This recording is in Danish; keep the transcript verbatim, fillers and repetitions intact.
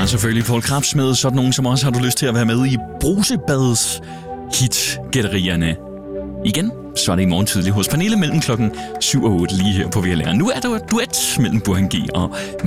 selvfølgelig Poul Krebs med. Sådan nogen som også har du lyst til at være med i Brusebadets hit-gætterierne. Igen, så er det i morgen tidlig hos Pernille mellem klokken syv og otte lige her på V L R. Nu er der et duet mellem Burhan G og